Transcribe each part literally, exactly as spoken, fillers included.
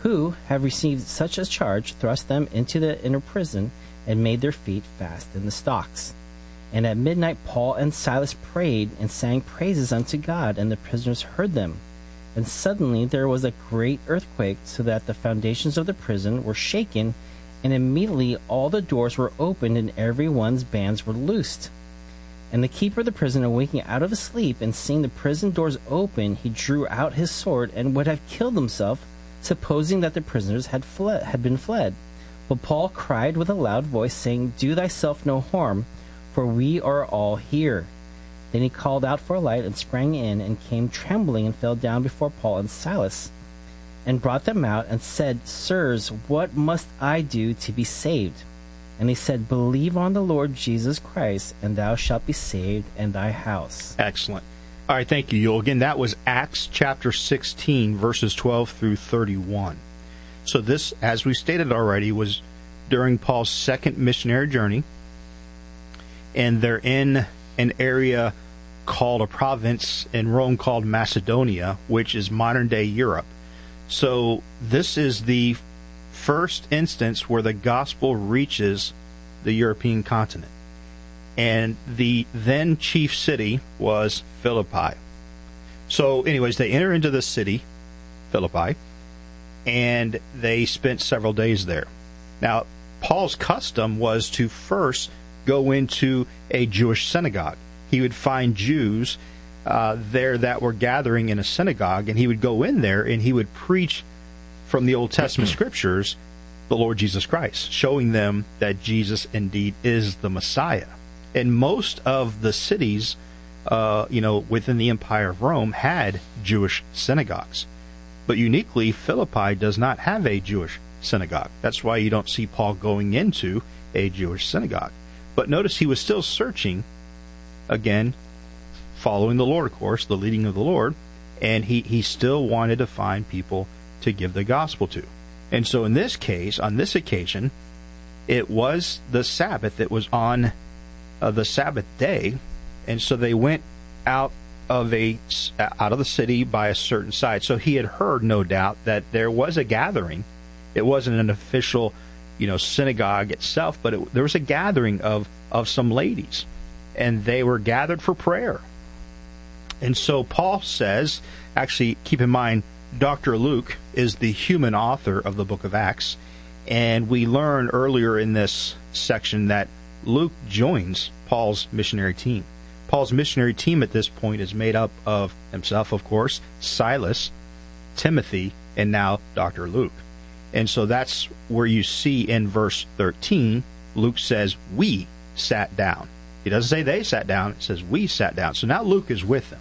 who have received such a charge, thrust them into the inner prison and made their feet fast in the stocks. And at midnight Paul and Silas prayed and sang praises unto God, and the prisoners heard them. And suddenly there was a great earthquake, so that the foundations of the prison were shaken, and immediately all the doors were opened, and every one's bands were loosed. And the keeper of the prison, awaking out of his sleep, and seeing the prison doors open, he drew out his sword, and would have killed himself, supposing that the prisoners had fled, had been fled. But Paul cried with a loud voice, saying, Do thyself no harm, for we are all here. Then he called out for a light, and sprang in, and came trembling, and fell down before Paul and Silas, and brought them out, and said, Sirs, what must I do to be saved? And he said, Believe on the Lord Jesus Christ, and thou shalt be saved, and thy house. Excellent. All right, thank you, Yul. Again, that was Acts chapter sixteen, verses twelve through thirty-one. So this, as we stated already, was during Paul's second missionary journey, and they're in an area called a province in Rome called Macedonia, which is modern-day Europe. So this is the first instance where the gospel reaches the European continent. And the then chief city was Philippi. So anyways, they enter into the city, Philippi, and they spent several days there. Now, Paul's custom was to first go into a Jewish synagogue. He would find Jews uh, there that were gathering in a synagogue, and he would go in there and he would preach from the Old Testament scriptures the Lord Jesus Christ, showing them that Jesus indeed is the Messiah. And most of the cities, uh, you know, within the Empire of Rome had Jewish synagogues. But uniquely, Philippi does not have a Jewish synagogue. That's why you don't see Paul going into a Jewish synagogue. But notice he was still searching, again, following the Lord, of course, the leading of the Lord, and he, he still wanted to find people to give the gospel to. And so in this case, on this occasion, it was the Sabbath. It was on uh, the Sabbath day, and so they went out of a out of the city by a certain side. So he had heard, no doubt, that there was a gathering. It wasn't an official, you know, synagogue itself, but it, there was a gathering of of some ladies, and they were gathered for prayer. And so Paul says, actually, keep in mind, Doctor Luke is the human author of the book of Acts, and we learn earlier in this section that Luke joins Paul's missionary team. Paul's missionary team at this point is made up of himself, of course, Silas, Timothy, and now Doctor Luke. And so that's where you see in verse thirteen, Luke says, we sat down. He doesn't say they sat down, it says we sat down. So now Luke is with them.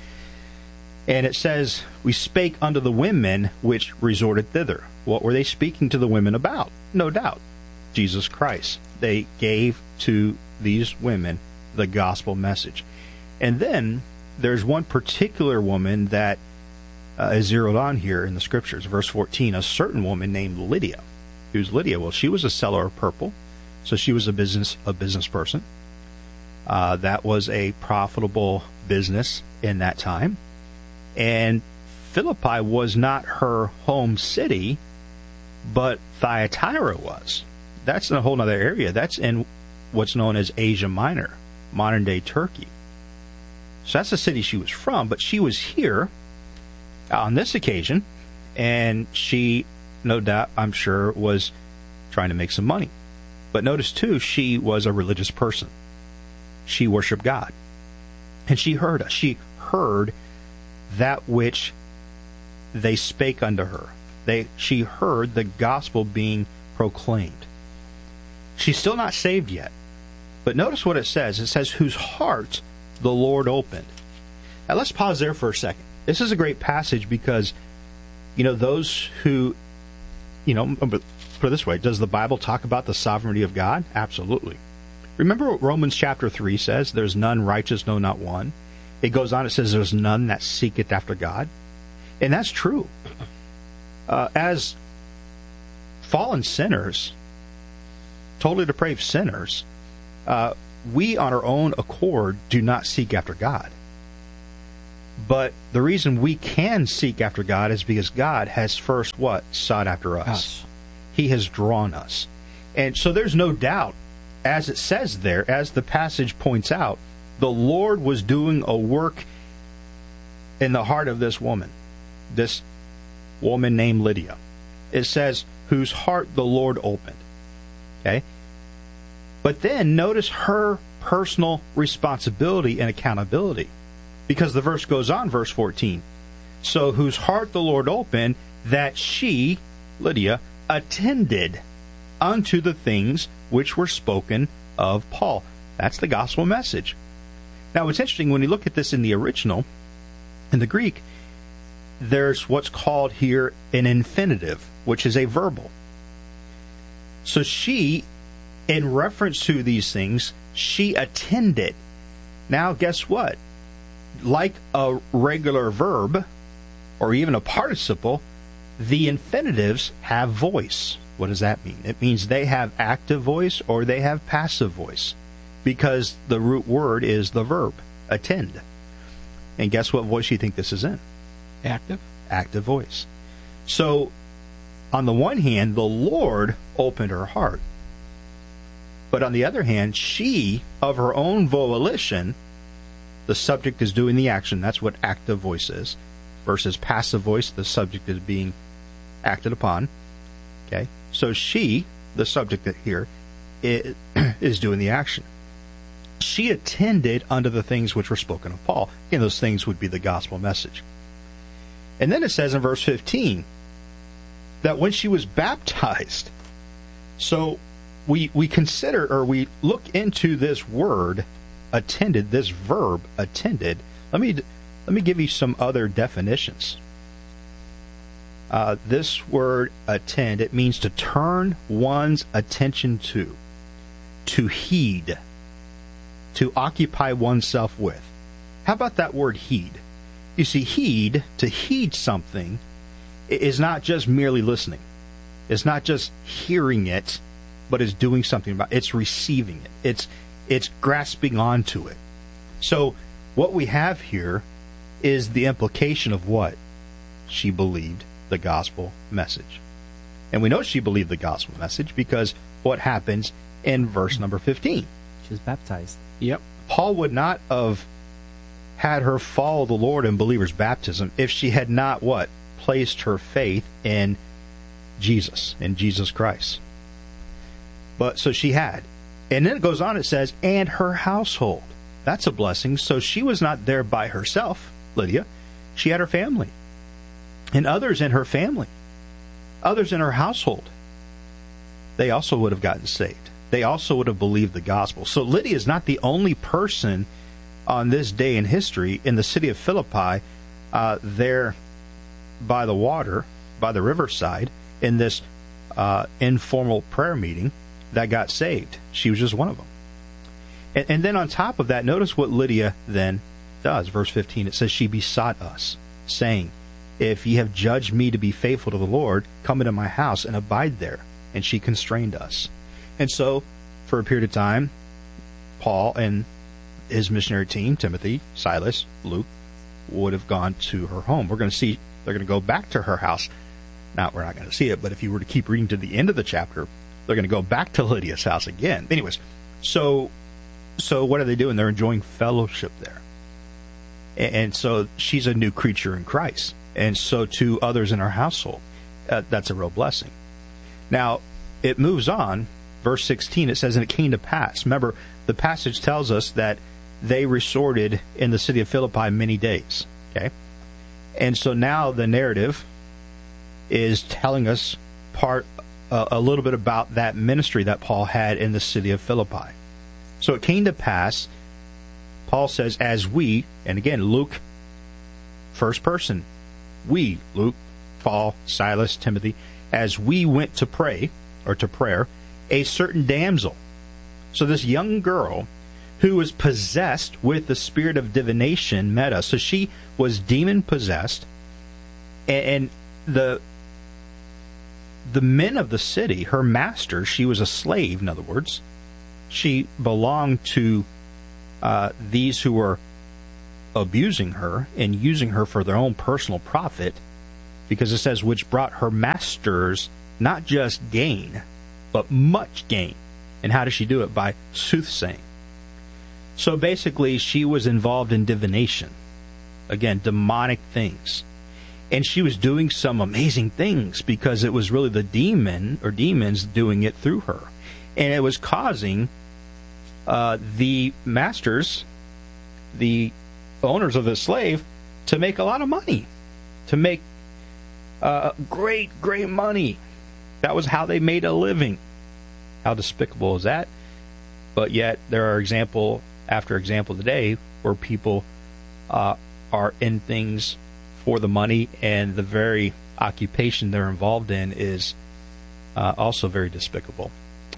And it says, we spake unto the women which resorted thither. What were they speaking to the women about? No doubt, Jesus Christ. They gave to these women the gospel message. And then there's one particular woman that uh, is zeroed on here in the scriptures. Verse fourteen, a certain woman named Lydia. Who's Lydia? Well, she was a seller of purple, so she was a business a business person. Uh, that was a profitable business in that time. And Philippi was not her home city, but Thyatira was. That's in a whole other area. That's in what's known as Asia Minor, modern-day Turkey. So that's the city she was from, but she was here on this occasion, and she, no doubt, I'm sure, was trying to make some money. But notice, too, she was a religious person. She worshiped God. And she heard us. She heard that which they spake unto her. They, she heard the gospel being proclaimed. She's still not saved yet. But notice what it says. It says, whose heart the Lord opened. Now let's pause there for a second. This is a great passage because, you know, those who, you know, put it this way, does the Bible talk about the sovereignty of God? Absolutely. Remember what Romans chapter three says? There's none righteous, no, not one. It goes on, it says, there's none that seeketh after God. And that's true. Uh, as fallen sinners, totally depraved sinners, uh, we on our own accord do not seek after God. But the reason we can seek after God is because God has first what? Sought after us. us. He has drawn us. And so there's no doubt, as it says there, as the passage points out, the Lord was doing a work in the heart of this woman, this woman named Lydia. It says, whose heart the Lord opened. Okay? But then notice her personal responsibility and accountability. Because the verse goes on, verse fourteen. So whose heart the Lord opened, that she, Lydia, attended unto the things which were spoken of Paul. That's the gospel message. Now, it's interesting, when you look at this in the original, in the Greek, there's what's called here an infinitive, which is a verbal. So she, in reference to these things, she attended. Now, guess what? Like a regular verb, or even a participle, the infinitives have voice. What does that mean? It means they have active voice or they have passive voice, because the root word is the verb, attend. And guess what voice you think this is in? Active. Active voice. So, on the one hand, the Lord opened her heart. But on the other hand, she, of her own volition, the subject is doing the action. That's what active voice is. Versus passive voice, the subject is being acted upon. Okay? So she, the subject here, is, is doing the action. She attended unto the things which were spoken of Paul. Again, those things would be the gospel message. And then it says in verse fifteen that when she was baptized, so we we consider, or we look into this word attended, this verb attended. Let me let me give you some other definitions. Uh, this word attend, it means to turn one's attention to, to heed, to occupy oneself with. How about that word heed? You see, heed, to heed something, is not just merely listening. It's not just hearing it, but it's doing something about it. It's receiving it. It's it's grasping onto it. So what we have here is the implication of what? She believed the gospel message. And we know she believed the gospel message because what happens in verse number fifteen. She was baptized. Yep. Paul would not have had her follow the Lord in believer's baptism if she had not what? Placed her faith in Jesus, in Jesus Christ. But so she had. And then it goes on, it says, and her household. That's a blessing. So she was not there by herself, Lydia. She had her family. And others in her family. Others in her household. They also would have gotten saved. They also would have believed the gospel. So Lydia is not the only person on this day in history in the city of Philippi, uh, there by the water, by the riverside, in this uh, informal prayer meeting that got saved. She was just one of them. And, and then on top of that, notice what Lydia then does. Verse fifteen, it says, she besought us, saying, if ye have judged me to be faithful to the Lord, come into my house and abide there. And she constrained us. And so, for a period of time, Paul and his missionary team, Timothy, Silas, Luke, would have gone to her home. We're going to see, they're going to go back to her house. Now, we're not going to see it, but if you were to keep reading to the end of the chapter, they're going to go back to Lydia's house again. Anyways, so so what are they doing? They're enjoying fellowship there. And, and so she's a new creature in Christ. And so to others in her household, uh, that's a real blessing. Now, it moves on. Verse sixteen, it says, and it came to pass. Remember, the passage tells us that they resorted in the city of Philippi many days. Okay? And so now the narrative is telling us part uh, a little bit about that ministry that Paul had in the city of Philippi. So it came to pass, Paul says, as we, and again, Luke, first person, we, Luke, Paul, Silas, Timothy, as we went to pray, or to prayer, a certain damsel. So this young girl who was possessed with the spirit of divination met us. So she was demon possessed, and the the men of the city, her master, she was a slave, in other words. She belonged to uh, these who were abusing her and using her for their own personal profit, because it says, which brought her masters not just gain, but much gain. And how does she do it? By soothsaying. So basically, she was involved in divination. Again, demonic things. And she was doing some amazing things because it was really the demon or demons doing it through her. And it was causing uh, the masters, the owners of the slave, to make a lot of money. To make uh, great, great money. That was how they made a living. How despicable is that? But yet, there are example after example today where people uh, are in things for the money, and the very occupation they're involved in is uh, also very despicable.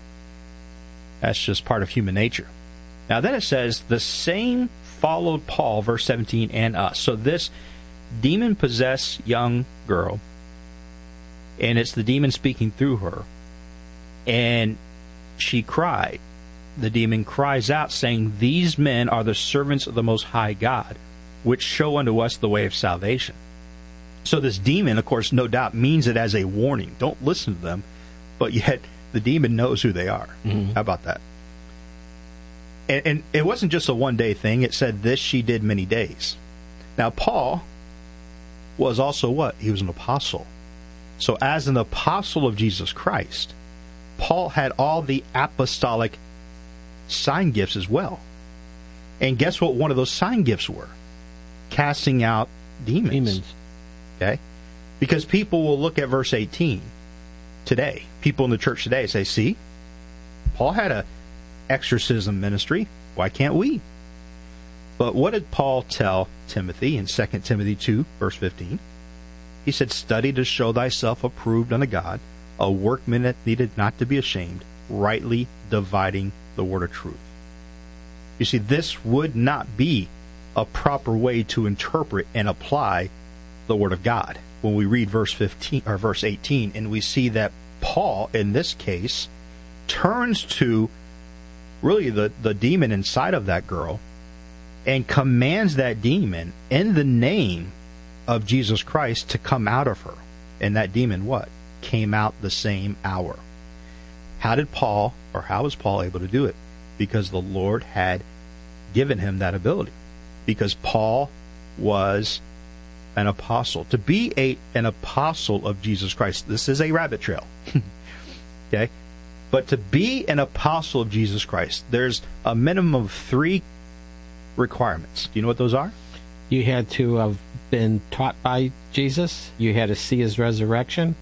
That's just part of human nature. Now then it says, the same followed Paul, verse seventeen, and us. So this demon-possessed young girl, and it's the demon speaking through her, and she cried. The demon cries out, saying, these men are the servants of the Most High God, which show unto us the way of salvation. So this demon, of course, no doubt means it as a warning. Don't listen to them. But yet, the demon knows who they are. Mm-hmm. How about that? And, and it wasn't just a one-day thing. It said this she did many days. Now, Paul was also what? He was an apostle. So as an apostle of Jesus Christ, Paul had all the apostolic sign gifts as well. And guess what one of those sign gifts were? Casting out demons. Demons. Okay? Because people will look at verse eighteen today. People in the church today say, see, Paul had a exorcism ministry. Why can't we? But what did Paul tell Timothy in Second Timothy two, verse fifteen? He said, study to show thyself approved unto God, a workman that needed not to be ashamed, rightly dividing the word of truth. You see, this would not be a proper way to interpret and apply the word of God. When we read verse fifteen or verse eighteen, and we see that Paul, in this case, turns to really the, the demon inside of that girl and commands that demon in the name of Jesus Christ to come out of her. And that demon, what? Came out the same hour. How did Paul, or how was Paul able to do it? Because the Lord had given him that ability. Because Paul was an apostle. To be a an apostle of Jesus Christ, this is a rabbit trail. Okay? But to be an apostle of Jesus Christ, there's a minimum of three requirements. Do you know what those are? You had to have been taught by Jesus. You had to see his resurrection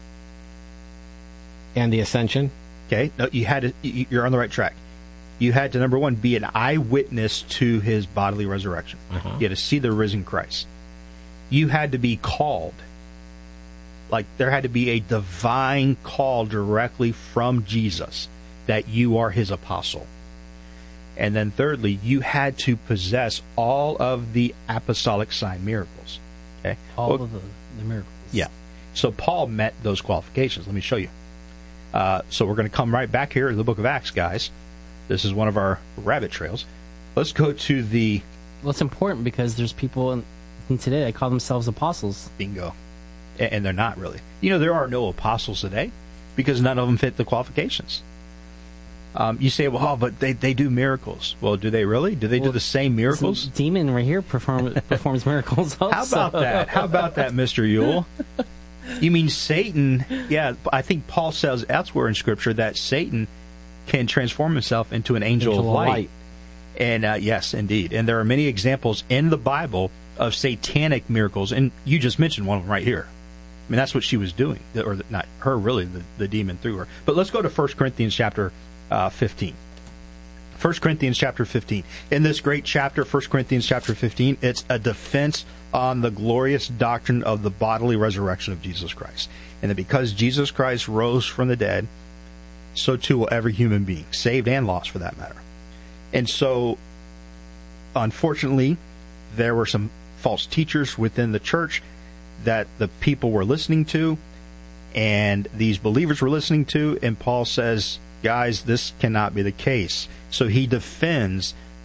and the ascension. Okay, no, you had to. You're on the right track. You had to, number one, be an eyewitness to his bodily resurrection. Uh-huh. You had to see the risen Christ. You had to be called. Like there had to be a divine call directly from Jesus that you are his apostle. And then thirdly, you had to possess all of the apostolic sign miracles. Okay, all well, of the, the miracles. Yeah. So Paul met those qualifications. Let me show you. Uh, so we're going to come right back here to the book of Acts, guys. This is one of our rabbit trails. Let's go to the... Well, it's important because there's people in, in today that call themselves apostles. Bingo. And, and they're not really. You know, there are no apostles today because none of them fit the qualifications. Um, you say, well, oh, but they, they do miracles. Well, do they really? Do they well, do the same miracles? Demon right here perform, performs miracles also. How about that? How about that, Mister Yule? You mean Satan? Yeah, I think Paul says elsewhere in Scripture that Satan can transform himself into an angel, angel of light. light. And uh, yes, indeed. And there are many examples in the Bible of satanic miracles. And you just mentioned one of them right here. I mean, that's what she was doing. Or not her, really, the, the demon through her. But let's go to First Corinthians chapter uh, fifteen. First Corinthians chapter fifteen. In this great chapter, First Corinthians chapter fifteen, it's a defense on the glorious doctrine of the bodily resurrection of Jesus Christ. And that because Jesus Christ rose from the dead, so too will every human being, saved and lost for that matter. And so, unfortunately, there were some false teachers within the church that the people were listening to, and these believers were listening to, and Paul says, guys, this cannot be the case. So he defends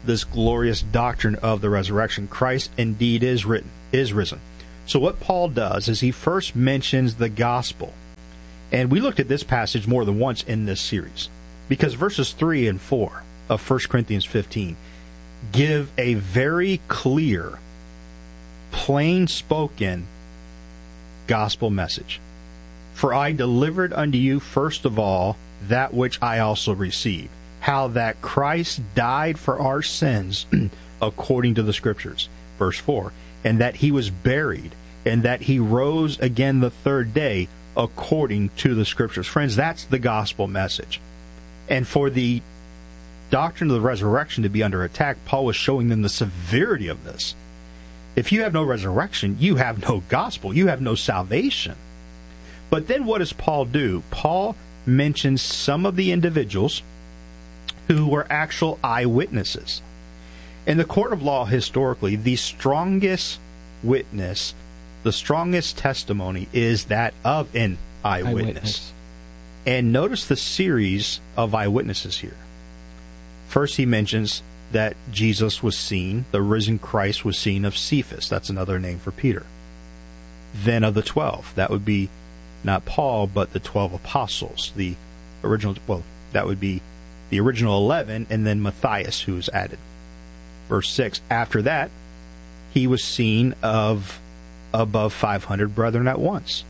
this glorious doctrine of the resurrection. Christ indeed is written, is risen. So what Paul does is he first mentions the gospel. And we looked at this passage more than once in this series, because verses three and four of First Corinthians fifteen give a very clear, plain-spoken gospel message. For I delivered unto you first of all that which I also received, how that Christ died for our sins according to the Scriptures. Verse four, and that he was buried, and that he rose again the third day according to the Scriptures. Friends, that's the gospel message. And for the doctrine of the resurrection to be under attack, Paul was showing them the severity of this. If you have no resurrection, you have no gospel. You have no salvation. But then what does Paul do? Paul mentions some of the individuals who were actual eyewitnesses. In the court of law, historically, the strongest witness, the strongest testimony is that of an eyewitness. eyewitness. And notice the series of eyewitnesses here. First, he mentions that Jesus was seen, the risen Christ was seen of Cephas. That's another name for Peter. Then of the twelve. That would be not Paul, but the twelve apostles. The original, well, that would be the original eleven, and then Matthias, who was added. Verse six, after that, he was seen of above five hundred brethren at once.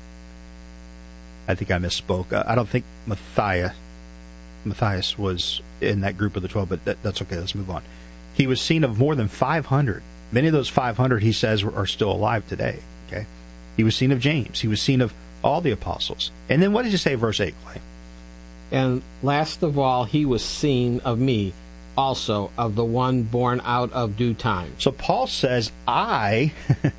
I think I misspoke. I don't think Matthias, Matthias was in that group of the twelve, but that, that's okay. Let's move on. He was seen of more than five hundred. Many of those five hundred, he says, are still alive today. Okay, he was seen of James. He was seen of all the apostles. And then what did you say, verse eight, Clay? And last of all, he was seen of me, also of the one born out of due time. So Paul says, I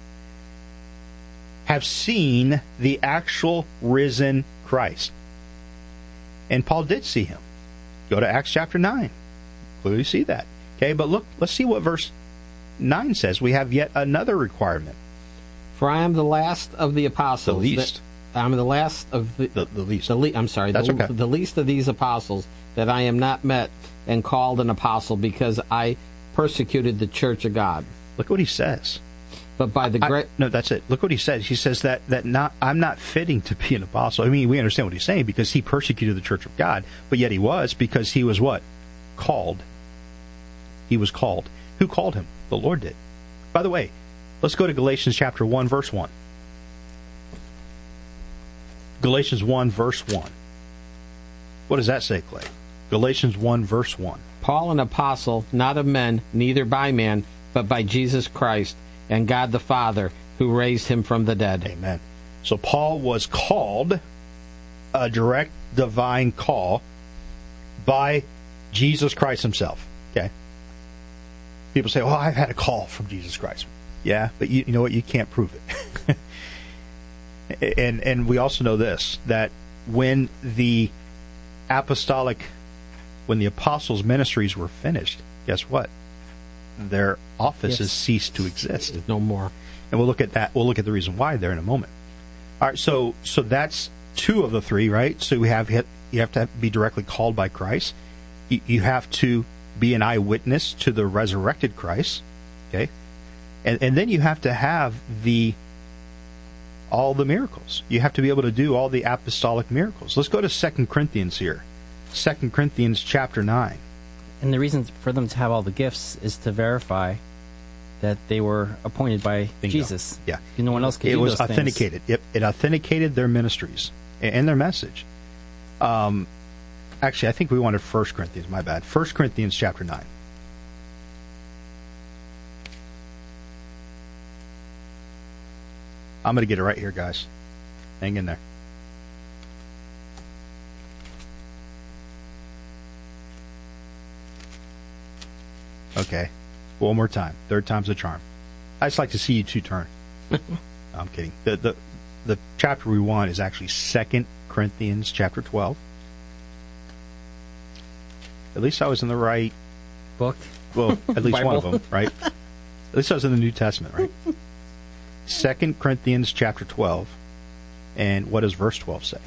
have seen the actual risen Christ. And Paul did see him. Go to Acts chapter nine. Clearly see that. Okay, but look, let's see what verse nine says. We have yet another requirement. For I am the last of the apostles. The least. That, I'm the last of the... The, the least. The le, I'm sorry. That's the, okay. The least of these apostles, that I am not met and called an apostle, because I persecuted the church of God. Look what he says. But by the great... No, that's it. Look what he says. He says that, that not I'm not fitting to be an apostle. I mean, we understand what he's saying, because he persecuted the church of God, but yet he was, because he was what? Called. He was called. Who called him? The Lord did. By the way, let's go to Galatians chapter one, verse one. Galatians one, verse one. What does that say, Clay? Galatians one, verse one. Paul, an apostle, not of men, neither by man, but by Jesus Christ, and God the Father, who raised him from the dead. Amen. So Paul was called, a direct divine call, by Jesus Christ himself. Okay? People say, well, I've had a call from Jesus Christ. Yeah, but you, you know what? You can't prove it. and and we also know this, that when the apostolic, when the apostles' ministries were finished, guess what? Their offices yes. ceased to exist. No more. And we'll look at that. We'll look at the reason why there in a moment. All right, so so that's two of the three, right? So we have you have to be directly called by Christ. You, you have to be an eyewitness to the resurrected Christ. Okay, and and then you have to have the all the miracles. You have to be able to do all the apostolic miracles. Let's go to Second Corinthians here. Second Corinthians chapter nine. And the reason for them to have all the gifts is to verify that they were appointed by Bingo. Jesus. Yeah. No one else could it do was those authenticated. things. It, it authenticated their ministries and their message. Um, actually, I think we wanted First Corinthians. My bad. First Corinthians chapter nine. I'm going to get it right here, guys. Hang in there. Okay. One more time. Third time's a charm. I just like to see you two turn. No, I'm kidding. The, the the chapter we want is actually Second Corinthians chapter twelve. At least I was in the right book. Well, at least one of them, right? At least I was in the New Testament, right? Second Corinthians chapter twelve. And what does verse twelve say?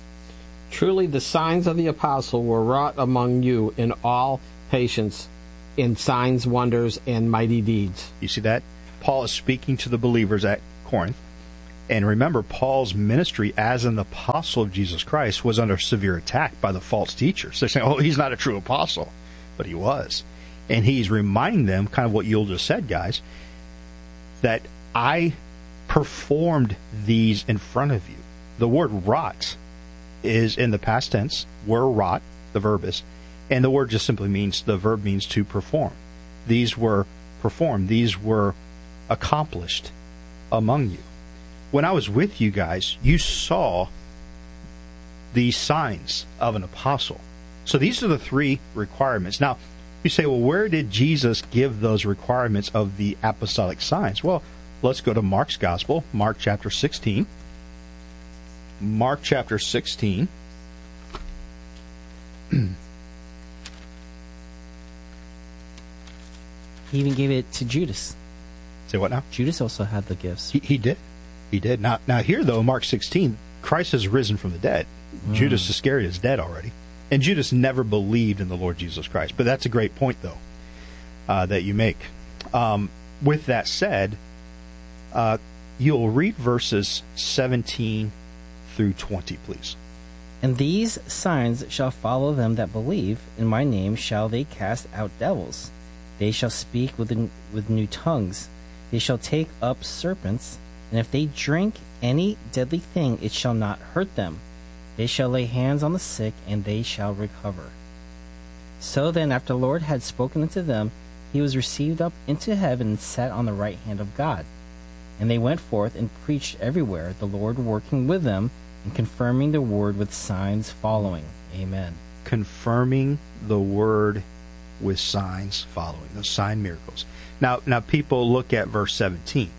Truly the signs of the apostle were wrought among you in all patience in signs, wonders, and mighty deeds. You see that? Paul is speaking to the believers at Corinth. And remember, Paul's ministry as an apostle of Jesus Christ was under severe attack by the false teachers. They're saying, oh, he's not a true apostle. But he was. And he's reminding them, kind of what Yul just said, guys, that I performed these in front of you. The word wrought is in the past tense. Were wrought, the verb is. And the word just simply means, the verb means to perform. These were performed. These were accomplished among you. When I was with you guys, you saw the signs of an apostle. So these are the three requirements. Now, you say, well, where did Jesus give those requirements of the apostolic signs? Well, let's go to Mark's Gospel, Mark chapter sixteen. Mark chapter sixteen. He even gave it to Judas. Say what now? Judas also had the gifts. He, he did. He did. Now, now here, though, Mark sixteen, Christ has risen from the dead. Mm. Judas Iscariot is dead already. And Judas never believed in the Lord Jesus Christ. But that's a great point, though, uh, that you make. Um, with that said, uh, you'll read verses seventeen through twenty, please. And these signs shall follow them that believe. In my name shall they cast out devils. They shall speak with, with new tongues. They shall take up serpents. And if they drink any deadly thing, it shall not hurt them. They shall lay hands on the sick, and they shall recover. So then, after the Lord had spoken unto them, he was received up into heaven and sat on the right hand of God. And they went forth and preached everywhere, the Lord working with them, and confirming the word with signs following. Amen. Confirming the word with signs following, those sign miracles. Now, now people look at verse seventeen.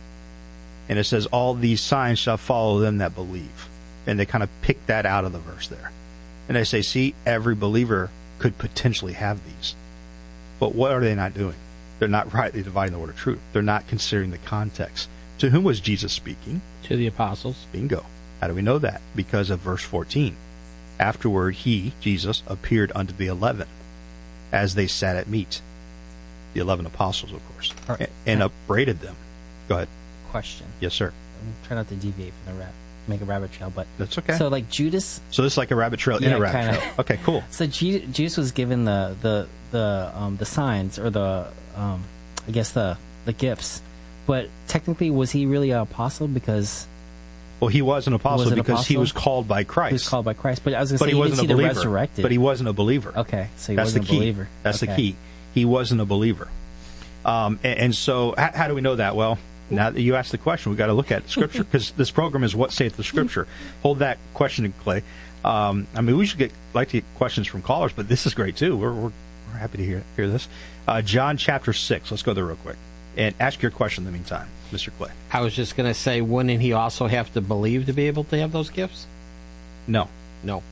And it says, all these signs shall follow them that believe. And they kind of pick that out of the verse there. And they say, see, every believer could potentially have these. But what are they not doing? They're not rightly dividing the word of truth. They're not considering the context. To whom was Jesus speaking? To the apostles. Bingo. How do we know that? Because of verse fourteen. Afterward, he, Jesus, appeared unto the eleven as they sat at meat. The eleven apostles, of course. Right. And upbraided them. Go ahead. Question. Yes, sir. I'm trying not to deviate from the rat, make a rabbit trail, but that's okay. So, like Judas. So this is like a rabbit trail yeah, in a rabbit kinda. trail. Okay, cool. So G- Judas was given the the the um, the signs or the um, I guess the the gifts, but technically was he really an apostle? Because well, he was an apostle was an because apostle? he was called by Christ. He was called by Christ, but I was going to but say he he wasn't didn't a see believer. the resurrected. But he wasn't a believer. Okay, so he That's wasn't the key. a believer. That's okay. the key. He wasn't a believer. Um, and, and so, how, how do we know that? Well, now that you asked the question, we've got to look at Scripture, because this program is What Saith the Scripture. Hold that question in Clay. Um, I mean, we should get like to get questions from callers, but this is great, too. We're, we're, we're happy to hear, hear this. Uh, John chapter six. Let's go there real quick. And ask your question in the meantime, Mister Clay. I was just going to say, wouldn't he also have to believe to be able to have those gifts? No. No.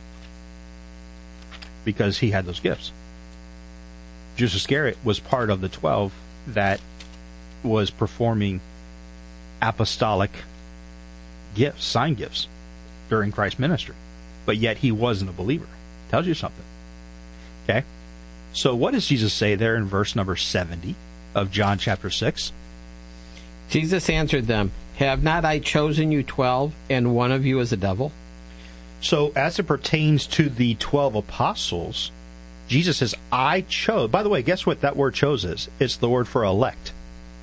Because he had those gifts. Judas Iscariot was part of the twelve that was performing apostolic gifts, sign gifts, during Christ's ministry. But yet he wasn't a believer. Tells you something. Okay? So what does Jesus say there in verse number seventy of John chapter six? Jesus answered them, have not I chosen you twelve, and one of you is a devil? So as it pertains to the twelve apostles, Jesus says, I chose. By the way, guess what that word chose is? It's the word for elect.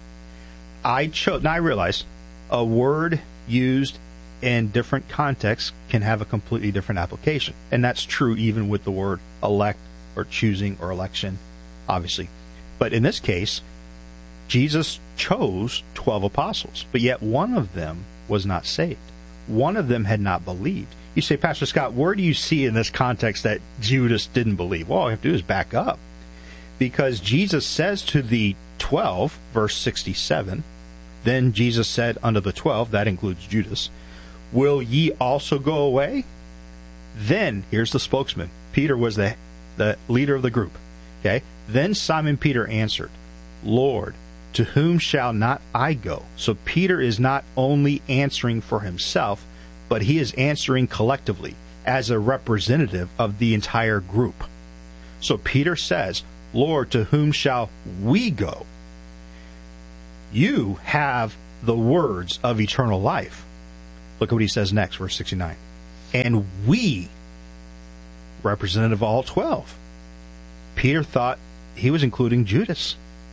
I chose. Now I realize a word used in different contexts can have a completely different application. And that's true even with the word elect or choosing or election, obviously. But in this case, Jesus chose twelve apostles, but yet one of them was not saved. One of them had not believed. You say, Pastor Scott, where do you see in this context that Judas didn't believe? Well, all you have to do is back up. Because Jesus says to the twelve, verse sixty-seven, then Jesus said unto the twelve, that includes Judas, will ye also go away? Then, here's the spokesman. Peter was the, the leader of the group. Okay. Then Simon Peter answered, Lord, to whom shall not I go? So Peter is not only answering for himself, but he is answering collectively as a representative of the entire group. So Peter says, Lord, to whom shall we go? You have the words of eternal life. Look at what he says next, verse sixty-nine. And we, representative of all twelve. Peter thought he was including Judas.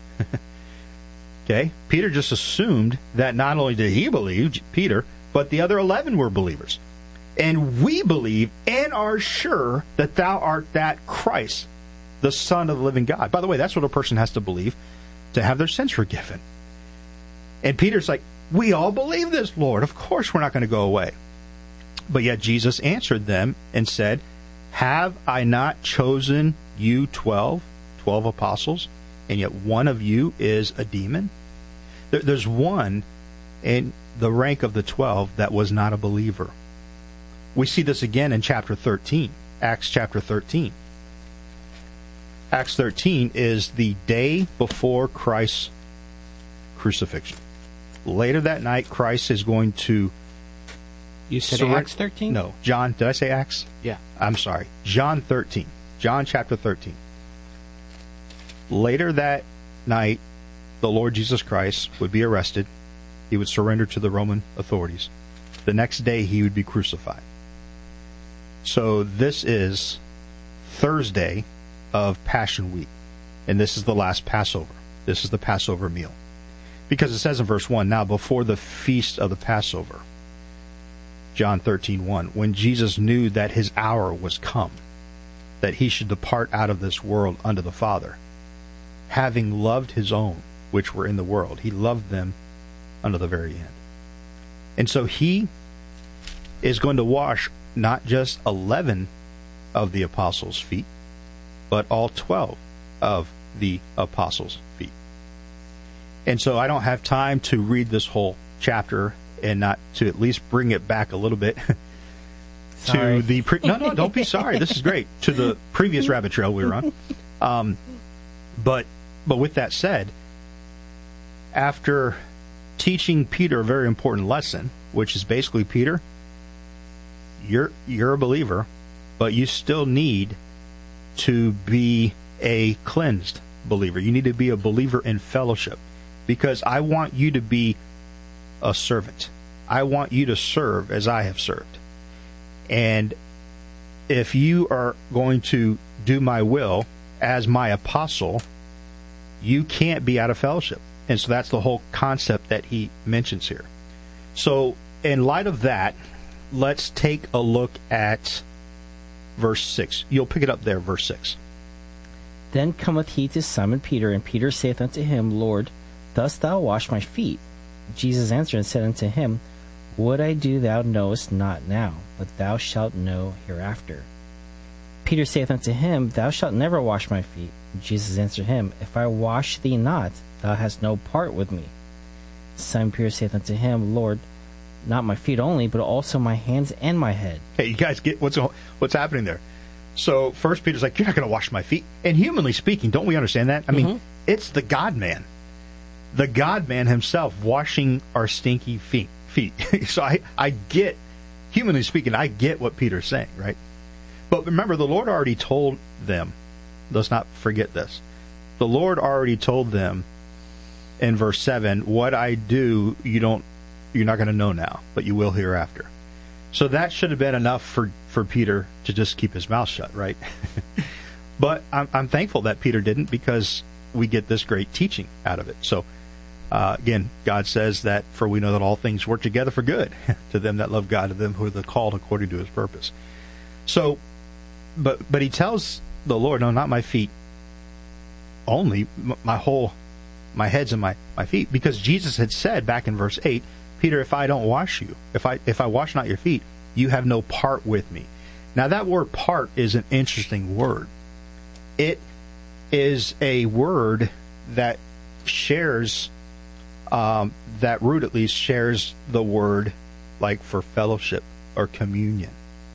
Okay? Peter just assumed that not only did he believe, Peter, but the other eleven were believers. And we believe and are sure that thou art that Christ, the Son of the living God. By the way, that's what a person has to believe to have their sins forgiven. And Peter's like, we all believe this, Lord. Of course we're not going to go away. But yet Jesus answered them and said, have I not chosen you twelve, twelve apostles, and yet one of you is a demon? There, there's one in the rank of the twelve that was not a believer. We see this again in chapter thirteen, Acts chapter thirteen. Acts thirteen is the day before Christ's crucifixion. Later that night, Christ is going to... You said surre- Acts thirteen? No. John, did I say Acts? Yeah. I'm sorry. John thirteen. John chapter thirteen. Later that night, the Lord Jesus Christ would be arrested. He would surrender to the Roman authorities. The next day, he would be crucified. So this is Thursday of Passion Week. And this is the last Passover. This is the Passover meal. Because it says in verse one, now before the feast of the Passover, John thirteen one, when Jesus knew that his hour was come, that he should depart out of this world unto the Father, having loved his own, which were in the world, he loved them unto the very end. And so he is going to wash not just eleven of the apostles' feet, but all twelve of the apostles' feet. And so I don't have time to read this whole chapter and not to at least bring it back a little bit to the... Pre- no, no, don't be sorry. This is great. To the previous rabbit trail we were on. Um, but, but with that said, after teaching Peter a very important lesson, which is basically, Peter, you're you're a believer, but you still need to be a cleansed believer. You need to be a believer in fellowship, because I want you to be a servant. I want you to serve as I have served. And if you are going to do my will as my apostle, you can't be out of fellowship. And so that's the whole concept that he mentions here. So in light of that, let's take a look at verse six. You'll pick it up there, verse six. Then cometh he to Simon Peter, and Peter saith unto him, Lord, dost thou wash my feet? Jesus answered and said unto him, What I do thou knowest not now, but thou shalt know hereafter. Peter saith unto him, Thou shalt never wash my feet. Jesus answered him, If I wash thee not, thou hast no part with me. Simon Peter saith unto him, Lord, not my feet only, but also my hands and my head. Hey, you guys get what's what's happening there? So first Peter's like, you're not going to wash my feet. And humanly speaking, don't we understand that? I mean, mm-hmm. It's the God-man. The God-man himself washing our stinky feet. feet. So I, I get, humanly speaking, I get what Peter's saying, right? But remember, the Lord already told them, let's not forget this, the Lord already told them in verse seven, what I do, you don't, you're not going to know now, but you will hereafter. So that should have been enough for, for Peter to just keep his mouth shut, right? But I'm, I'm thankful that Peter didn't, because we get this great teaching out of it. So, uh, again, God says that, for we know that all things work together for good to them that love God, to them who are the called according to his purpose. So, but but he tells the Lord, no, not my feet only, my whole, my heads and my, my feet, because Jesus had said back in verse eight, Peter, if I don't wash you, if I if I wash not your feet, you have no part with me. Now that word part is an interesting word. It is a word that shares, um, that root at least shares the word like for fellowship or communion.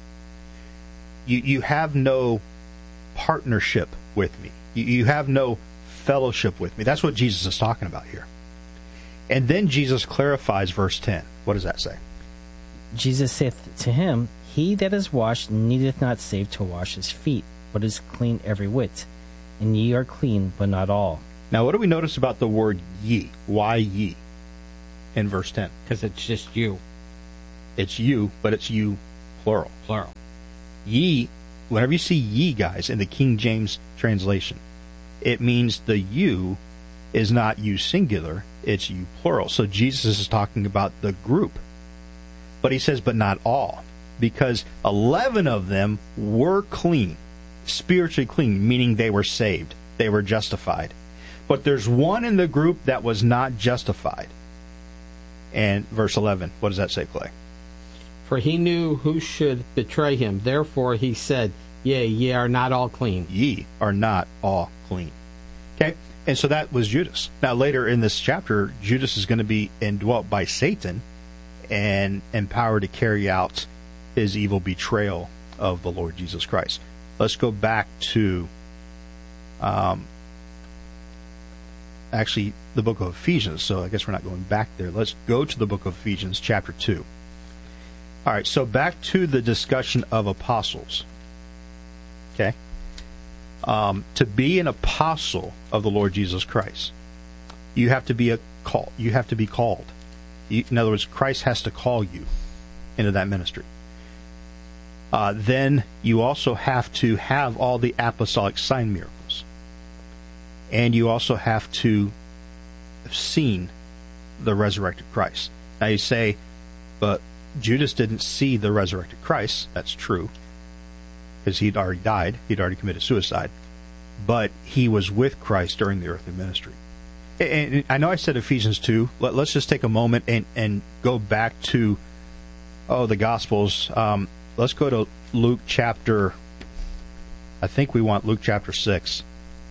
You you have no partnership with me. You, you have no fellowship with me. That's what Jesus is talking about here. And then Jesus clarifies verse ten. What does that say? Jesus saith to him, He that is washed needeth not save to wash his feet, but is clean every whit. and ye are clean, but not all. Now, what do we notice about the word ye? Why ye in verse ten? Because it's just you. It's you, but it's you plural. Plural. Ye, whenever you see ye, guys, in the King James translation, it means the you is not you singular, it's you plural. So Jesus is talking about the group. But he says, but not all, because eleven of them were clean, spiritually clean, meaning they were saved, they were justified. But there's one in the group that was not justified. And verse eleven, what does that say, Clay? For he knew who should betray him. Therefore he said, Yea, ye are not all clean. Ye are not all clean. Okay? And so that was Judas. Now, later in this chapter, Judas is going to be indwelt by Satan and empowered to carry out his evil betrayal of the Lord Jesus Christ. Let's go back to um, actually the book of Ephesians. So I guess we're not going back there. Let's go to the book of Ephesians, chapter two. All right, so back to the discussion of apostles. Okay? Um, to be an apostle of the Lord Jesus Christ, you have to be a call. You have to be called. You, in other words, Christ has to call you into that ministry. Uh, then you also have to have all the apostolic sign miracles, and you also have to have seen the resurrected Christ. Now you say, but Judas didn't see the resurrected Christ. That's true, because he'd already died. He'd already committed suicide. But he was with Christ during the earthly ministry. And I know I said Ephesians two. Let's just take a moment and, and go back to, oh, the Gospels. Um, let's go to Luke chapter, I think we want Luke chapter six.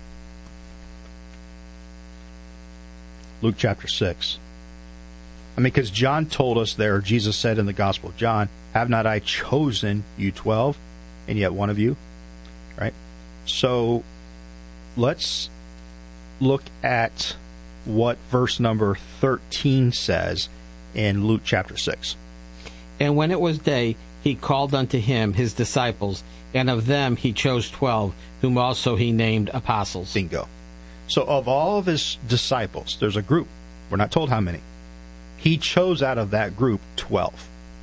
Luke chapter six. I mean, because John told us there, Jesus said in the Gospel of John, have not I chosen you twelve, and yet one of you? Right? So let's look at what verse number thirteen says in Luke chapter six. And when it was day, he called unto him his disciples, and of them he chose twelve, whom also he named apostles. Bingo. So of all of his disciples, there's a group. We're not told how many. He chose out of that group twelve.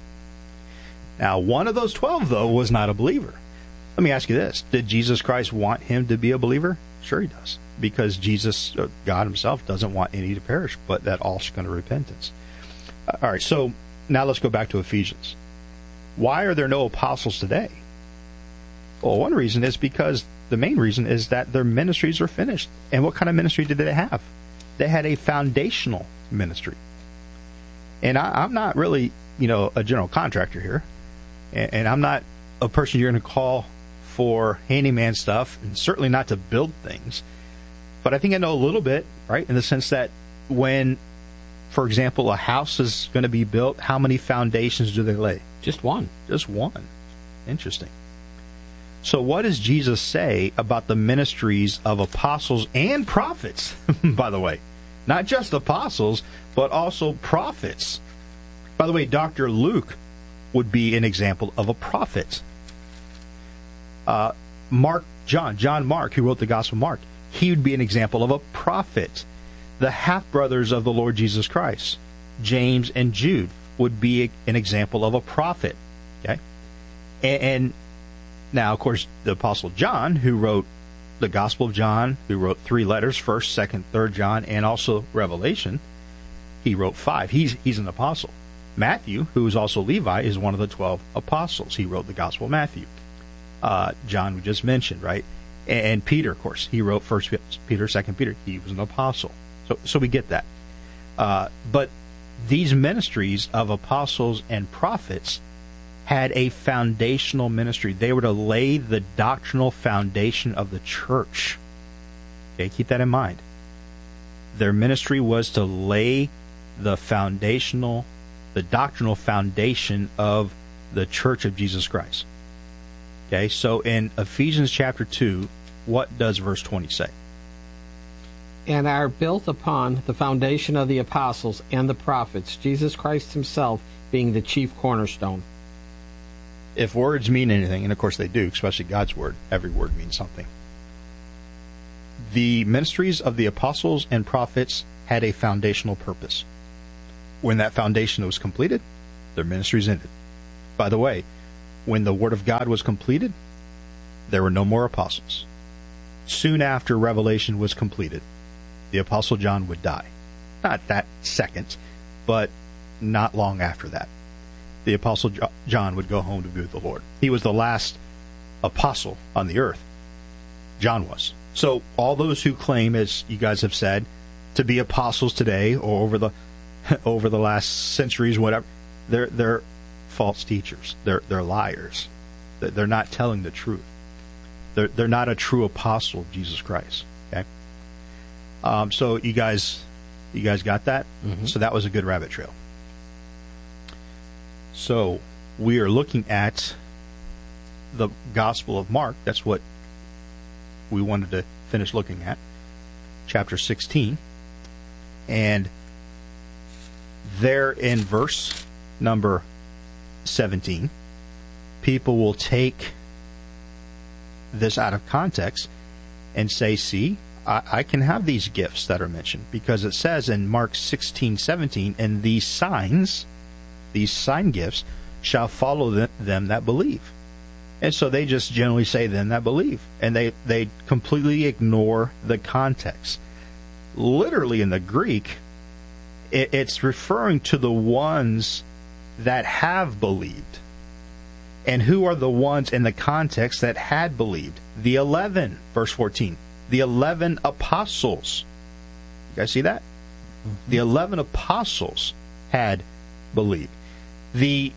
Now, one of those twelve, though, was not a believer. Let me ask you this. Did Jesus Christ want him to be a believer? Sure he does. Because Jesus, God himself, doesn't want any to perish, but that all should come to repentance. All right, so now let's go back to Ephesians. Why are there no apostles today? Well, one reason is because the main reason is that their ministries are finished. And what kind of ministry did they have? They had a foundational ministry. And I, I'm not really, you know, a general contractor here. And, and I'm not a person you're going to call for handyman stuff, and certainly not to build things. But I think I know a little bit, right, in the sense that when, for example, a house is going to be built, how many foundations do they lay? Just one. Just one. Interesting. So what does Jesus say about the ministries of apostles and prophets, by the way? Not just apostles, but also prophets. By the way, Doctor Luke would be an example of a prophet. Uh, Mark, John, John Mark, who wrote the Gospel of Mark, he would be an example of a prophet. The half-brothers of the Lord Jesus Christ, James and Jude, would be an example of a prophet. Okay? And, and now, of course, the Apostle John, who wrote the Gospel of John, who wrote three letters, First, Second, Third John, and also Revelation, he wrote five. He's he's an apostle. Matthew, who is also Levi, is one of the twelve apostles. He wrote the Gospel of Matthew. Uh, John, we just mentioned, right? And Peter, of course, he wrote First Peter, Second Peter. He was an apostle. So, so we get that. Uh, but these ministries of apostles and prophets had a foundational ministry. They were to lay the doctrinal foundation of the church. Okay, keep that in mind. Their ministry was to lay the foundational, the doctrinal foundation of the church of Jesus Christ. Okay, so in Ephesians chapter two, what does verse twenty say? And are built upon the foundation of the apostles and the prophets, Jesus Christ himself being the chief cornerstone. If words mean anything, and of course they do, especially God's word, every word means something. The ministries of the apostles and prophets had a foundational purpose. When that foundation was completed, their ministries ended. By the way, when the Word of God was completed, there were no more apostles. Soon after Revelation was completed, the Apostle John would die. Not that second, but not long after that. The Apostle John would go home to be with the Lord. He was the last apostle on the earth. John was. So all those who claim, as you guys have said, to be apostles today or over the over the last centuries, whatever, they're they're false teachers. They're they're liars. They're not telling the truth. They're they're not a true apostle of Jesus Christ. Okay. Um, so you guys, you guys got that? Mm-hmm. So that was a good rabbit trail. So we are looking at the Gospel of Mark. That's what we wanted to finish looking at. Chapter sixteen. And there in verse number seventeen, people will take this out of context and say, see, I, I can have these gifts that are mentioned, because it says in Mark sixteen seventeen, and these signs, these sign gifts, shall follow them, them that believe. And so they just generally say them that believe, and they, they completely ignore the context. Literally in the Greek, it, it's referring to the ones that have believed. And who are the ones in the context that had believed? The eleven, verse fourteen. The eleven apostles. You guys see that? Mm-hmm. The eleven apostles had believed. The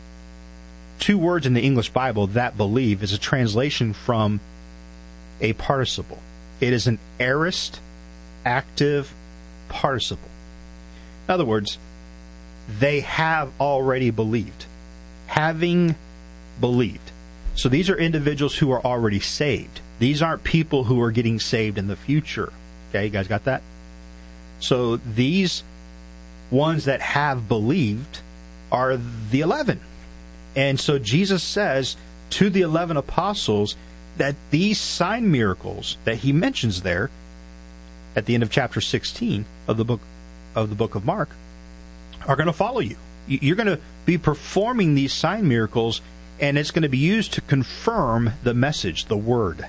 two words in the English Bible, that believe, is a translation from a participle. It is an aorist active participle. In other words, they have already believed. Having believed. So these are individuals who are already saved. These aren't people who are getting saved in the future. Okay, you guys got that? So these ones that have believed are the eleven. And so Jesus says to the eleven apostles that these sign miracles that he mentions there at the end of chapter sixteen of the book of the book of Mark are going to follow you. You're going to be performing these sign miracles, and it's going to be used to confirm the message, the word.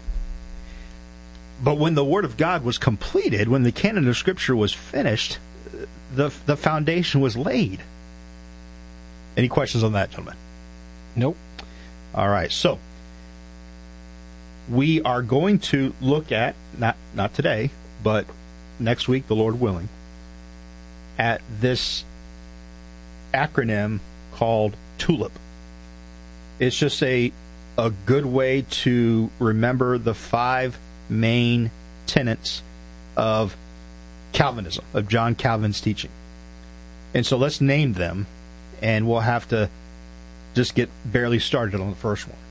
But when the word of God was completed, when the canon of Scripture was finished, the the foundation was laid. Any questions on that, gentlemen? Nope. All right, so we are going to look at, not not today, but next week, the Lord willing, at this acronym called TULIP. It's just a a good way to remember the five main tenets of Calvinism, of John Calvin's teaching. And so let's name them, and we'll have to just get barely started on the first one.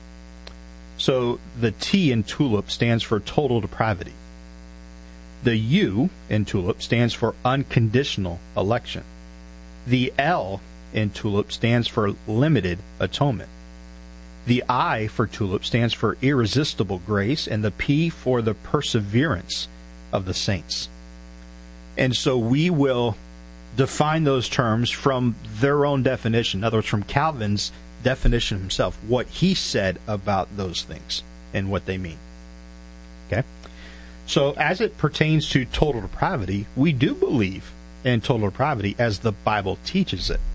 So the T in TULIP stands for total depravity. The U in TULIP stands for unconditional election. The L in TULIP stands for limited atonement. The I for TULIP stands for irresistible grace, and the P for the perseverance of the saints. And so we will define those terms from their own definition, in other words, from Calvin's definition himself, what he said about those things and what they mean. Okay? So as it pertains to total depravity, we do believe in total depravity as the Bible teaches it.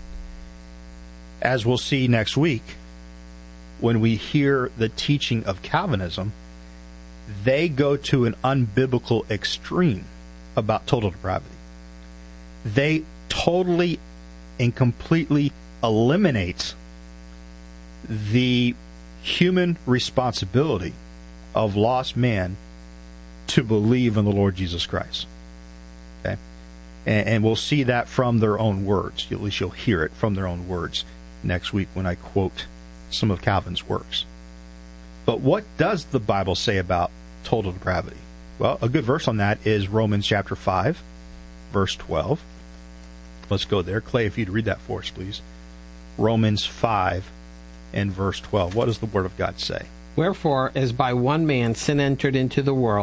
As we'll see next week, when we hear the teaching of Calvinism, they go to an unbiblical extreme about total depravity. They totally and completely eliminate the human responsibility of lost man to believe in the Lord Jesus Christ. Okay? And, and we'll see that from their own words. At least you'll hear it from their own words next week when I quote some of Calvin's works. But what does the Bible say about total depravity? Well, a good verse on that is Romans chapter five, verse twelve. Let's go there. Clay, if you'd read that for us, please. Romans five and verse twelve. What does the Word of God say? Wherefore, as by one man sin entered into the world,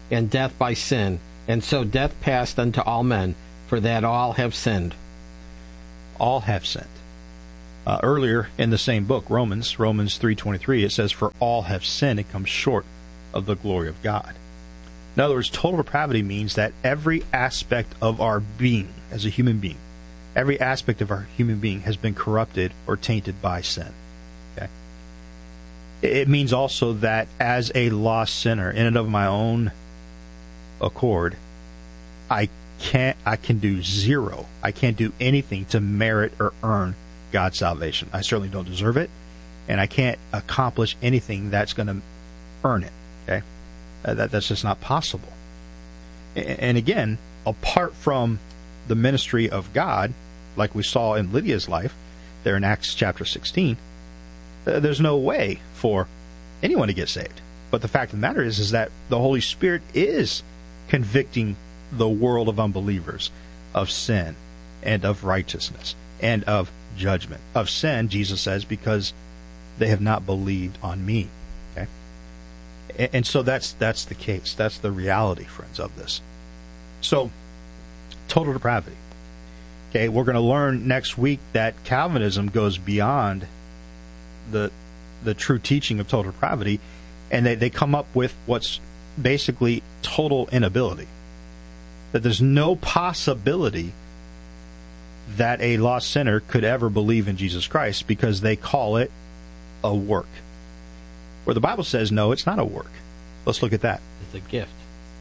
and death by sin. And so death passed unto all men, for that all have sinned. All have sinned. Uh, earlier in the same book, Romans, Romans three twenty-three, it says, for all have sinned and come short of the glory of God. In other words, total depravity means that every aspect of our being as a human being, every aspect of our human being has been corrupted or tainted by sin. Okay? It means also that as a lost sinner, in and of my own accord, I can't, I can do zero. I can't do anything to merit or earn God's salvation. I certainly don't deserve it, and I can't accomplish anything that's going to earn it. Okay, uh, that that's just not possible. And, and again, apart from the ministry of God, like we saw in Lydia's life, there in Acts chapter sixteen, uh, there's no way for anyone to get saved. But the fact of the matter is, is that the Holy Spirit is convicting the world of unbelievers of sin and of righteousness and of judgment. Of sin, Jesus says, because they have not believed on me. Okay, and, and so that's that's the case. That's the reality, friends, of this. So, total depravity. Okay, we're going to learn next week that Calvinism goes beyond the the true teaching of total depravity, and they, they come up with what's basically total inability. That there's no possibility that a lost sinner could ever believe in Jesus Christ because they call it a work. Where the Bible says, no, it's not a work. Let's look at that. It's a gift.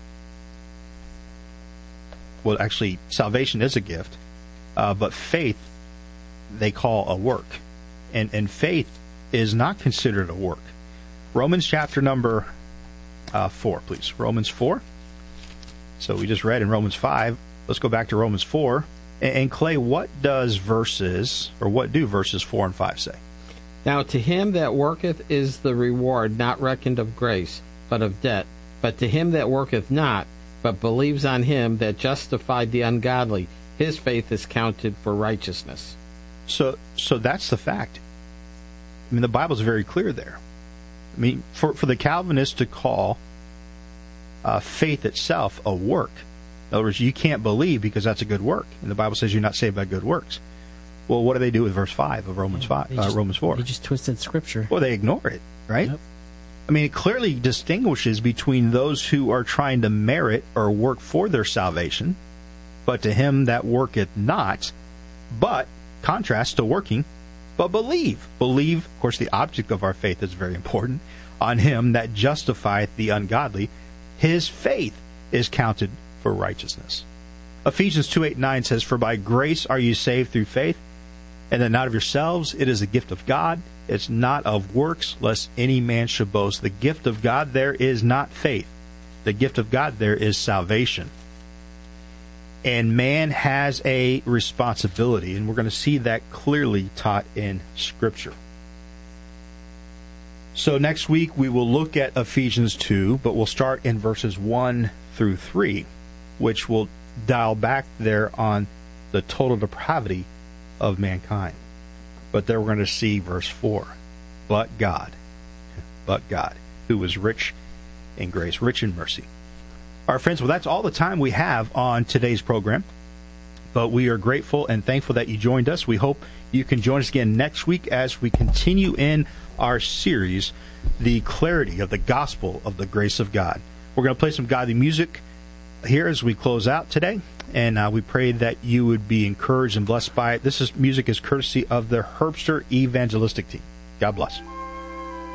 Well, actually, salvation is a gift, uh, but faith they call a work. And, and faith is not considered a work. Romans chapter number uh, four, please. Romans four. So we just read in Romans five. Let's go back to Romans four. And Clay, what does verses, or what do verses four and five say? Now to him that worketh is the reward not reckoned of grace, but of debt. But to him that worketh not, but believes on him that justified the ungodly, his faith is counted for righteousness. So so that's the fact. I mean, the Bible's very clear there. I mean, for, for the Calvinists to call uh, faith itself a work, in other words, you can't believe because that's a good work. And the Bible says you're not saved by good works. Well, what do they do with verse five of Romans five, uh, just, Romans four? They just twisted Scripture. Well, they ignore it, right? Yep. I mean, it clearly distinguishes between those who are trying to merit or work for their salvation, but to him that worketh not, but, contrast to working, but believe. Believe, of course, the object of our faith is very important, on him that justifieth the ungodly. His faith is counted for righteousness. Ephesians two, eight, nine says, for by grace are you saved through faith, and that not of yourselves, it is a gift of God. It's not of works, lest any man should boast. The gift of God there is not faith. The gift of God there is salvation. And man has a responsibility, and we're going to see that clearly taught in Scripture. So next week we will look at Ephesians two, but we'll start in verses one through three, which will dial back there on the total depravity of mankind. But there we're going to see verse four. But God, but God, who is rich in grace, rich in mercy. All right, friends, well, that's all the time we have on today's program. But we are grateful and thankful that you joined us. We hope you can join us again next week as we continue in our series, The Clarity of the Gospel of the Grace of God. We're going to play some godly music here as we close out today, and uh, we pray that you would be encouraged and blessed by it. This is music is courtesy of the Herbster Evangelistic Team. God bless.